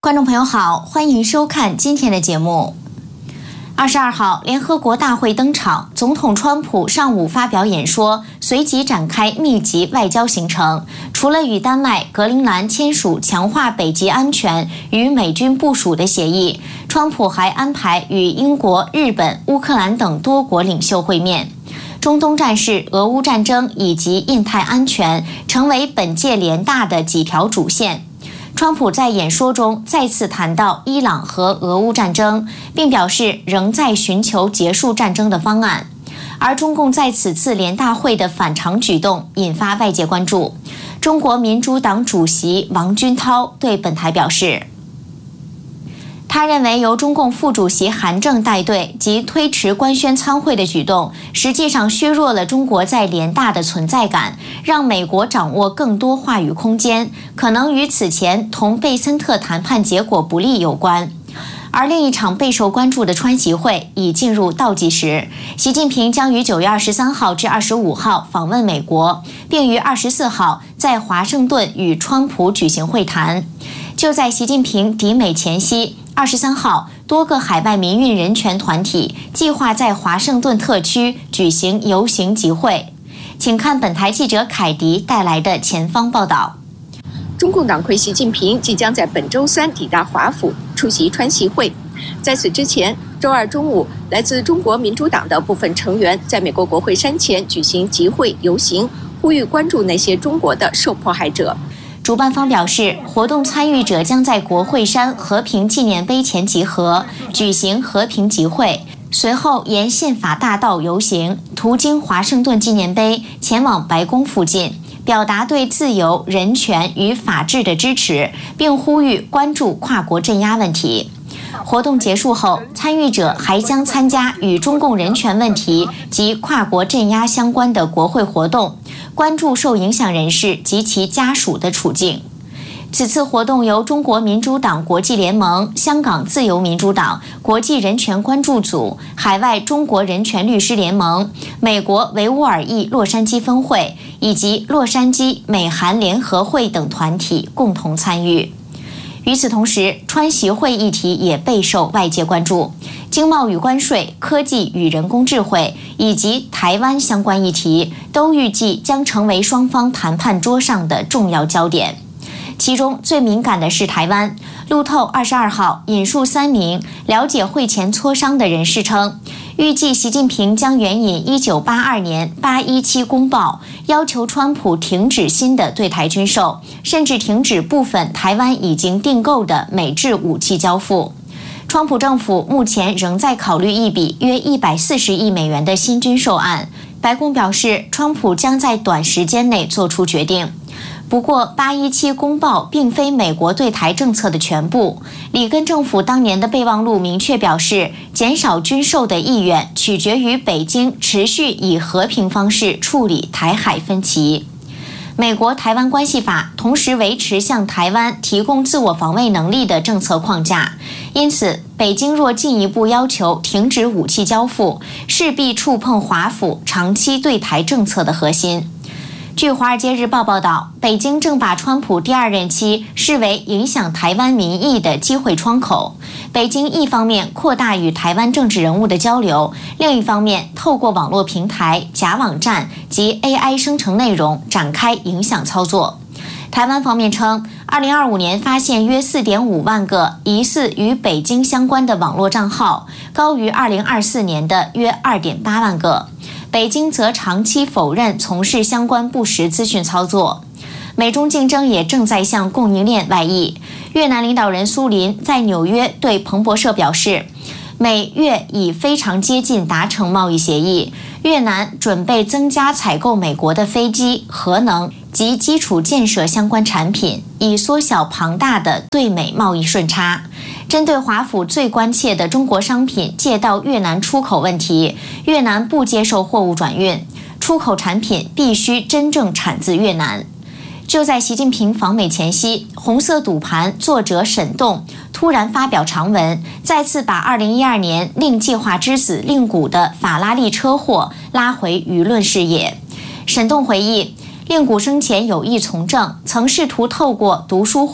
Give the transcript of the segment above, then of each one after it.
观众朋友好，欢迎收看今天的节目。22号，联合国大会登场，总统川普上午发表演说，随即展开密集外交行程。除了与丹麦、格陵兰签署强化北极安全与美军部署的协议，川普还安排与英国、日本、乌克兰等多国领袖会面。中东战事、俄乌战争以及印太安全成为本届联大的几条主线。川普在演说中再次谈到伊朗和俄乌战争，并表示仍在寻求结束战争的方案。而中共在此次联大会的反常举动引发外界关注。中国民主党主席王军涛对本台表示，他认为由中共副主席韩正带队及推迟官宣参会的举动，实际上削弱了中国在联大的存在感，让美国掌握更多话语空间，可能与此前同贝森特谈判结果不利有关。而另一场备受关注的川习会已进入倒计时，习近平将于9月23号至25号访问美国，并于24号在华盛顿与川普举行会谈。就在习近平抵美前夕，23号，多个海外民运人权团体计划在华盛顿特区举行游行集会。请看本台记者凯迪带来的前方报道。 中共党魁习近平即将在本周三抵达华府出席川习会。在此之前，周二中午，来自中国民主党的部分成员在美国国会山前举行集会游行，呼吁关注那些中国的受迫害者。 主办方表示，活动参与者将在国会山和平纪念碑前集合，举行和平集会，随后沿宪法大道游行，途经华盛顿纪念碑，前往白宫附近，表达对自由、人权与法治的支持，并呼吁关注跨国镇压问题。活动结束后，参与者还将参加与中共人权问题及跨国镇压相关的国会活动，关注受影响人士及其家属的处境。此次活动由中国民主党国际联盟、香港自由民主党、国际人权关注组、海外中国人权律师联盟、美国维吾尔裔洛杉矶分会以及洛杉矶美韩联合会等团体共同参与。与此同时，川习会议题也备受外界关注，经贸与关税、科技与人工智慧以及台湾相关议题都预计将成为双方谈判桌上的重要焦点。其中最敏感的是台湾。路透22号引述3名了解会前磋商的人士称，预计习近平将援引1982年817公报，要求川普停止新的对台军售，甚至停止部分台湾已经订购的美制武器交付。川普政府目前仍在考虑一笔约140亿美元的新军售案。白宫表示，川普将在短时间内做出决定。不过817公报并非美国对台政策的全部。里根政府当年的备忘录明确表示，减少军售的意愿取决于北京持续以和平方式处理台海分歧。美国台湾关系法同时维持向台湾提供自我防卫能力的政策框架，因此北京若进一步要求停止武器交付，势必触碰华府长期对台政策的核心。据《华尔街日报》报道，北京正把川普第2任期视为影响台湾民意的机会窗口。北京一方面扩大与台湾政治人物的交流，另一方面透过网络平台、假网站及 AI 生成内容展开影响操作。台湾方面称，2025年发现约4.5万个疑似与北京相关的网络账号，高于2024年的约2.8万个。北京则长期否认从事相关不实资讯操作。美中竞争也正在向供应链外溢。越南领导人苏林在纽约对彭博社表示，美越已非常接近达成贸易协议，越南准备增加采购美国的飞机、核能及基础建设相关产品，以缩小庞大的对美贸易顺差。针对华府最关切的中国商品借到越南出口问题，越南不接受货物转运，出口产品必须真正产自越南。就在习近平访美前夕，红色赌盘作者沈栋突然发表长文，再次把2012年令计划之子令谷的法拉利车祸拉回舆论视野。沈栋回忆，令谷生前有意从政，曾试图透过读书会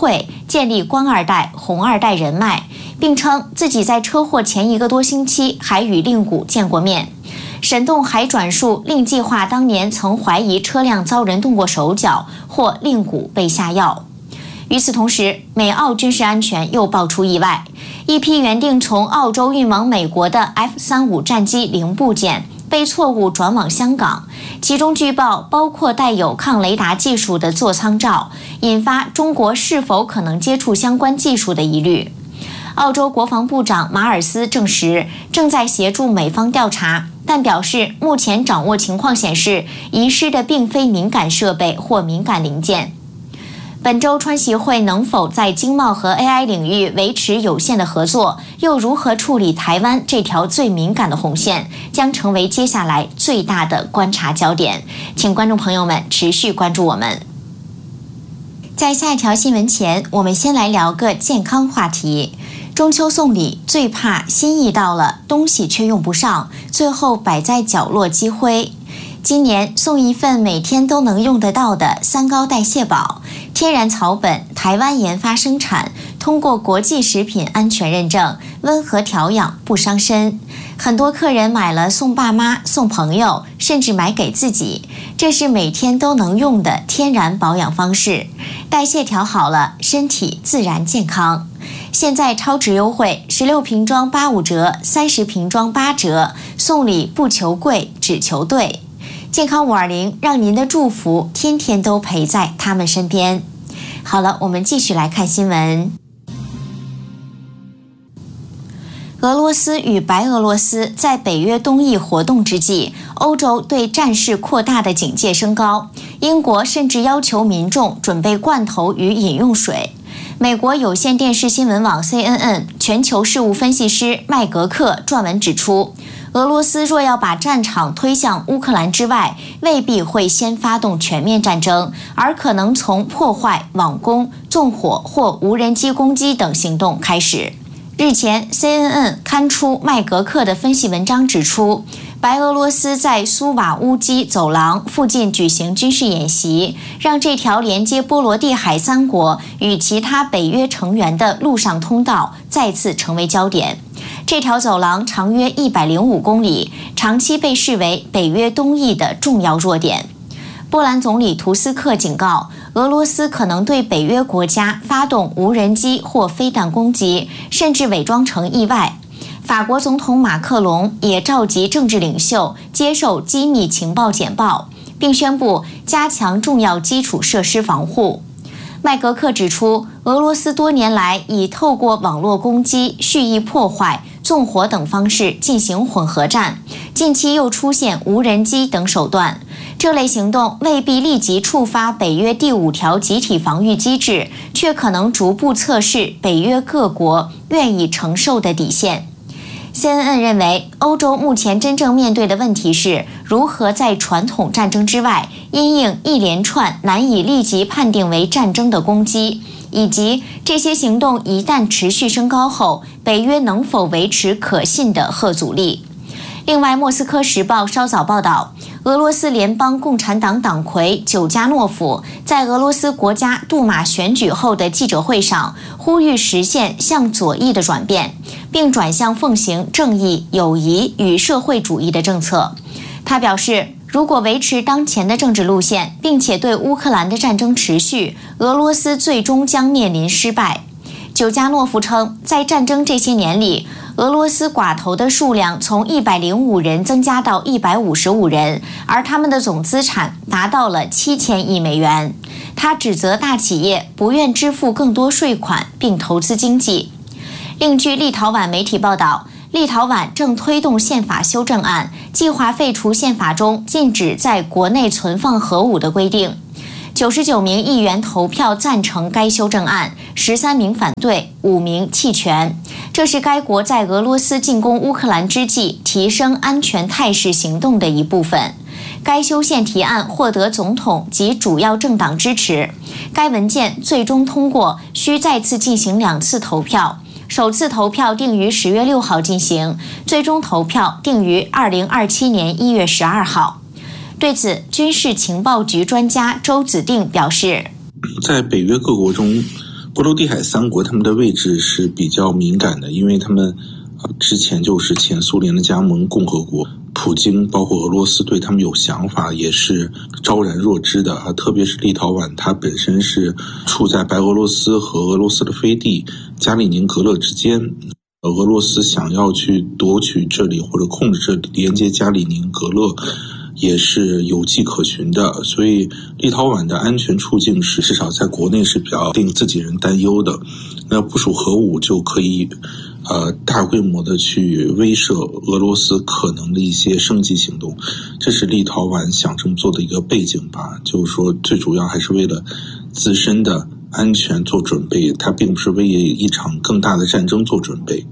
建立官二代、红二代人脉，并称自己在车祸前1个多星期还与令谷见过面。沈栋还转述令计划当年曾怀疑车辆遭人动过手脚，或令谷被下药。与此同时，美澳军事安全又爆出意外，一批原定从澳洲运往美国的 F-35战机零部件被错误转往香港，其中据报包括带有抗雷达技术的座舱罩，引发中国是否可能接触相关技术的疑虑。澳洲国防部长马尔斯证实正在协助美方调查，但表示目前掌握情况显示，遗失的并非敏感设备或敏感零件。本周川协会能否在经贸和 AI 领域维持有限的合作，又如何处理台湾这条最敏感的红线，将成为接下来最大的观察焦点。请观众朋友们持续关注我们。在下一条新闻前，我们先来聊个健康话题。中秋送礼最怕心意到了，东西却用不上，最后摆在角落积灰。今年送一份每天都能用得到的3高代谢宝，天然草本，台湾研发生产，通过国际食品安全认证，温和调养不伤身。很多客人买了送爸妈、送朋友，甚至买给自己，这是每天都能用的天然保养方式。代谢调好了，身体自然健康。现在超值优惠，16瓶装85折，30瓶装8折，送礼不求贵，只求对。健康520，让您的祝福天天都陪在他们身边。好了，我们继续来看新闻。俄罗斯与白俄罗斯在北约东翼活动之际，欧洲对战事扩大的警戒升高，英国甚至要求民众准备罐头与饮用水。美国有线电视新闻网 CNN 全球事务分析师麦格克撰文指出，俄罗斯若要把战场推向乌克兰之外，未必会先发动全面战争，而可能从破坏、网攻、纵火或无人机攻击等行动开始。日前 CNN 刊出麦格克的分析文章指出，白俄罗斯在苏瓦乌基走廊附近举行军事演习，让这条连接波罗的海3国与其他北约成员的陆上通道再次成为焦点。这条走廊长约105公里，长期被视为北约东翼的重要弱点。波兰总理图斯克警告，俄罗斯可能对北约国家发动无人机或飞弹攻击，甚至伪装成意外。法国总统马克龙也召集政治领袖接受机密情报简报，并宣布加强重要基础设施防护。麦格克指出，俄罗斯多年来以透过网络攻击、蓄意破坏、纵火等方式进行混合战，近期又出现无人机等手段。这类行动未必立即触发北约第5条集体防御机制，却可能逐步测试北约各国愿意承受的底线。CNN 认为，欧洲目前真正面对的问题是如何在传统战争之外，因应一连串难以立即判定为战争的攻击，以及这些行动一旦持续升高后，北约能否维持可信的核阻力。另外，莫斯科时报稍早报道，俄罗斯联邦共产党党魁久加诺夫在俄罗斯国家杜马选举后的记者会上呼吁实现向左翼的转变，并转向奉行正义、友谊与社会主义的政策。他表示，如果维持当前的政治路线，并且对乌克兰的战争持续，俄罗斯最终将面临失败。久加诺夫称，在战争这些年里，俄罗斯寡头的数量从105人增加到155人，而他们的总资产达到了7000亿美元。他指责大企业不愿支付更多税款并投资经济。另据立陶宛媒体报道，立陶宛正推动宪法修正案，计划废除宪法中禁止在国内存放核武的规定。99名议员投票赞成该修正案，13名反对，5名弃权。这是该国在俄罗斯进攻乌克兰之际提升安全态势行动的一部分。该修宪提案获得总统及主要政党支持。该文件最终通过需再次进行2次投票，首次投票定于10月6号进行，最终投票定于2027年1月12号。对此，军事情报局专家周子定表示， 在北约各国中， 波罗的海三国他们的位置是比较敏感的，因为他们之前就是前苏联的加盟共和国，普京包括俄罗斯对他们有想法也是昭然若知的特别是立陶宛，它本身是处在白俄罗斯和俄罗斯的飞地加里宁格勒之间，俄罗斯想要去夺取这里或者控制这里，连接加里宁格勒也是有迹可循的，所以立陶宛的安全处境是至少在国内是比较令自己人担忧的。那部署核武就可以大规模的去威慑俄罗斯可能的一些升级行动，这是立陶宛想这么做的一个背景吧。就是说最主要还是为了自身的安全做准备，它并不是为一场更大的战争做准备。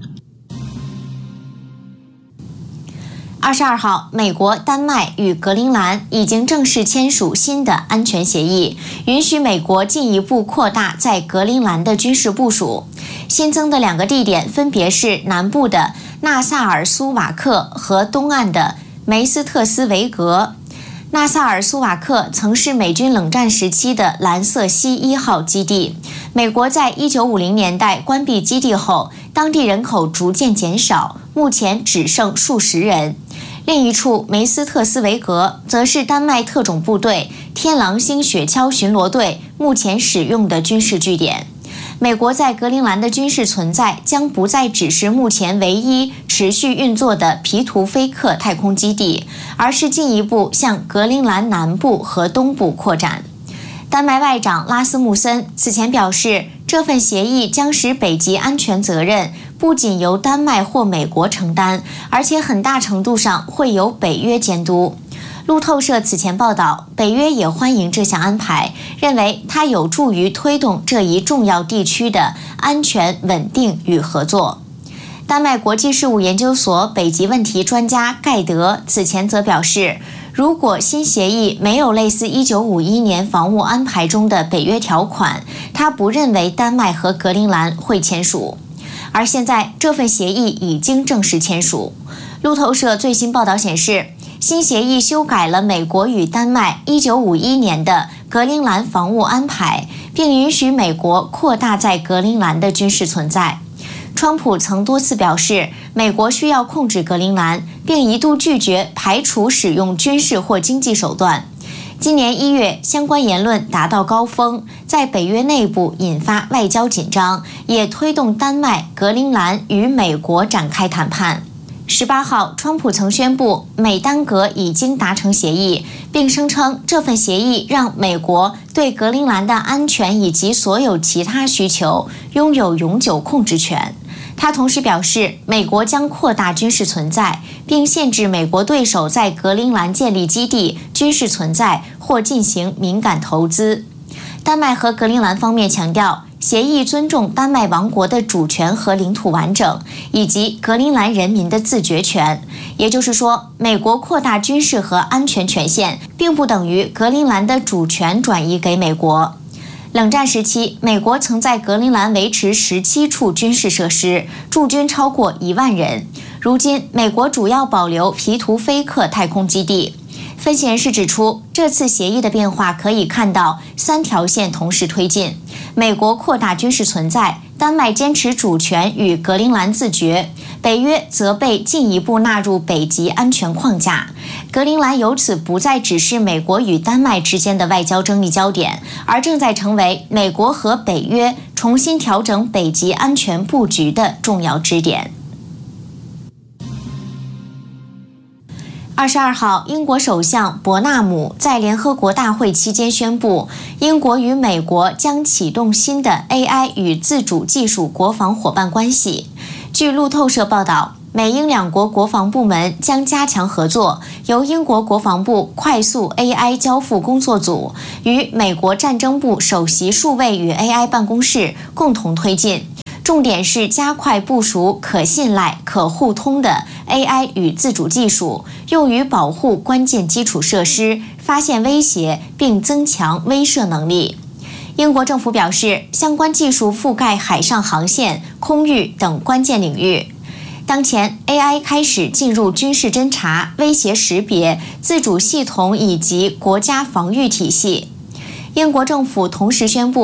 22号，美国、丹麦与格陵兰已经正式签署新的安全协议，允许美国进一步扩大在格陵兰的军事部署。新增的2个地点分别是南部的纳萨尔苏瓦克和东岸的梅斯特斯维格。纳萨尔苏瓦克曾是美军冷战时期的蓝色溪1号基地，美国在1950年代关闭基地后，当地人口逐渐减少，目前只剩数十人。另一处梅斯特斯维格则是丹麦特种部队天狼星雪橇巡逻队目前使用的军事据点。美国在格陵兰的军事存在将不再只是目前唯一持续运作的皮图菲克太空基地，而是进一步向格陵兰南部和东部扩展。丹麦外长拉斯穆森此前表示，这份协议将使北极安全责任不仅由丹麦或美国承担，而且很大程度上会由北约监督。路透社此前报道，北约也欢迎这项安排，认为它有助于推动这一重要地区的安全、稳定与合作。丹麦国际事务研究所北极问题专家盖德此前则表示，如果新协议没有类似1951年防务安排中的北约条款，他不认为丹麦和格陵兰会签署。而现在这份协议已经正式签署。路透社最新报道显示，新协议修改了美国与丹麦1951年的格陵兰防务安排，并允许美国扩大在格陵兰的军事存在。川普曾多次表示，美国需要控制格陵兰，并一度拒绝排除使用军事或经济手段。今年1月，相关言论达到高峰，在北约内部引发外交紧张，也推动丹麦、格陵兰与美国展开谈判。18号，川普曾宣布美丹格已经达成协议，并声称这份协议让美国对格陵兰的安全以及所有其他需求拥有永久控制权。他同时表示，美国将扩大军事存在，并限制美国对手在格陵兰建立基地、军事存在或进行敏感投资。丹麦和格陵兰方面强调，协议尊重丹麦王国的主权和领土完整，以及格陵兰人民的自决权。也就是说，美国扩大军事和安全权限，并不等于格陵兰的主权转移给美国。冷战时期，美国曾在格陵兰维持17处军事设施，驻军超过1万人。如今，美国主要保留皮图菲克太空基地。分析人士指出，这次协议的变化可以看到3条线同时推进：美国扩大军事存在，丹麦坚持主权与格陵兰自决，北约则被进一步纳入北极安全框架。格陵兰由此不再只是美国与丹麦之间的外交争议焦点，而正在成为美国和北约重新调整北极安全布局的重要支点。22号，英国首相伯纳姆在联合国大会期间宣布，英国与美国将启动新的 AI 与自主技术国防伙伴关系。据路透社报道，美英两国国防部门将加强合作，由英国国防部快速 AI 交付工作组与美国战争部首席数位与 AI 办公室共同推进。重点是加快部署可信赖、可互通的 AI 与自主技术，用于保护关键基础设施，发现威胁并增强威慑能力。英国政府表示，相关技术覆盖海上航线、空域等关键领域。当前 AI 开始进入军事侦察、威胁识别、自主系统以及国家防御体系。英国政府同时宣布，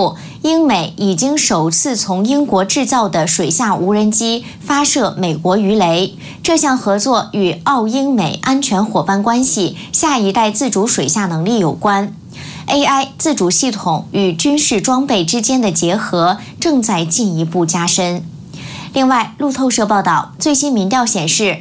英美已经首次从英国制造的水下无人机发射美国鱼雷。这项合作与澳英美安全伙伴关系、下一代自主水下能力有关。AI 自主系统与军事装备之间的结合正在进一步加深。另外，路透社报道，最新民调显示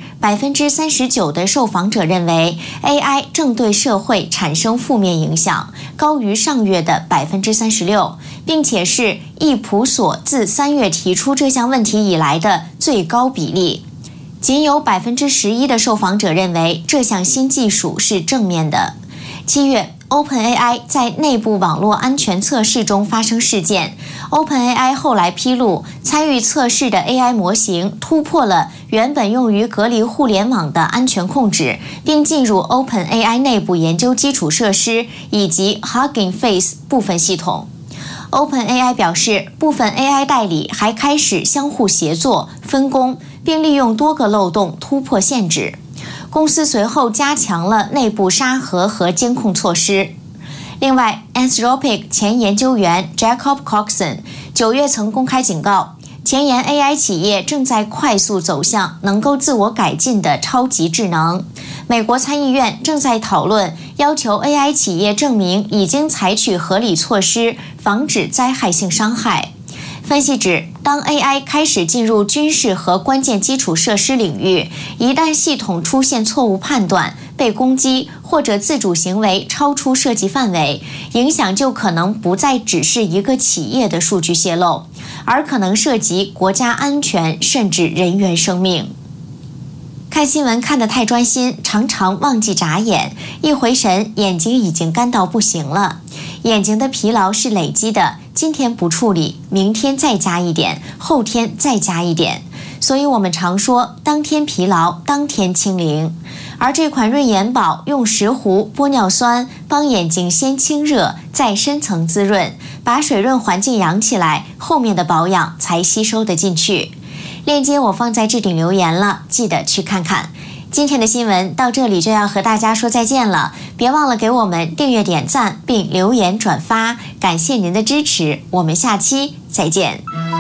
，39%的受访者认为 AI 正对社会产生负面影响，高于上月的36%，并且是易普所自3月提出这项问题以来的最高比例。仅有11%的受访者认为这项新技术是正面的。7月，OpenAI 在内部网络安全测试中发生事件。OpenAI 后来披露，参与测试的 AI 模型突破了原本用于隔离互联网的安全控制，并进入 OpenAI 内部研究基础设施以及 Hugging Face 部分系统。OpenAI 表示，部分 AI 代理还开始相互协作、分工，并利用多个漏洞突破限制。公司随后加强了内部沙盒和监控措施。另外 Anthropic 前研究员 Jacob Coxon 9月曾公开警告，前沿 AI 企业正在快速走向能够自我改进的超级智能。美国参议院正在讨论要求 AI 企业证明已经采取合理措施，防止灾害性伤害。分析指，当 AI 开始进入军事和关键基础设施领域，一旦系统出现错误判断、被攻击或者自主行为超出设计范围，影响就可能不再只是一个企业的数据泄露，而可能涉及国家安全甚至人员生命。看新闻看得太专心，常常忘记眨眼，一回神，眼睛已经干到不行了。眼睛的疲劳是累积的，今天不处理，明天再加一点，后天再加一点。所以我们常说，当天疲劳，当天清零。而这款润眼宝用石斛、玻尿酸帮眼睛先清热，再深层滋润，把水润环境养起来，后面的保养才吸收得进去。链接我放在置顶留言了，记得去看看。今天的新闻到这里就要和大家说再见了，别忘了给我们订阅、点赞并留言转发，感谢您的支持，我们下期再见。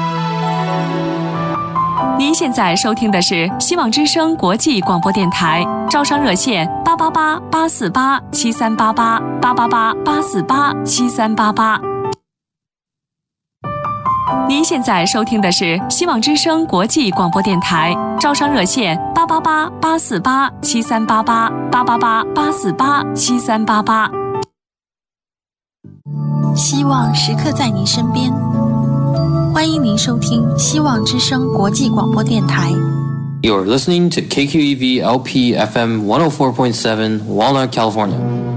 您现在收听的是希望之声国际广播电台，招商热线888-848-7388，888-848-7388。您现在收听的是希望之声国际广播电台，招商热线888-848-7388，888-848-7388。 希望时刻在您身边，欢迎您收听希望之声国际广播电台。 You're listening to KQEV LP FM 104.7 Walnut, California.